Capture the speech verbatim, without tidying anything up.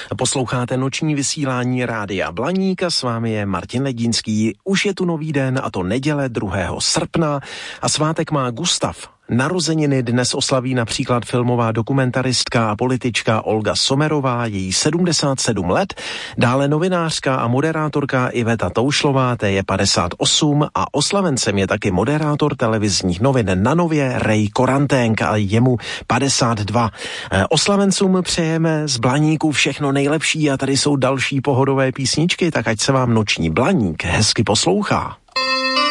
Posloucháte noční vysílání Rádia Blaník a s vámi je Martin Ledínský. Už je tu nový den, a to neděle druhého srpna, a svátek má Gustav. Narozeniny dnes oslaví například filmová dokumentaristka a politička Olga Sommerová, její sedmdesát sedm let, dále novinářka a moderátorka Iveta Toušlová, té je padesát osm, a oslavencem je taky moderátor televizních novin Na Nově Ray Koranténk a jemu padesát dva. Oslavencům přejeme z Blaníku všechno nejlepší a tady jsou další pohodové písničky, tak ať se vám noční Blaník hezky poslouchá.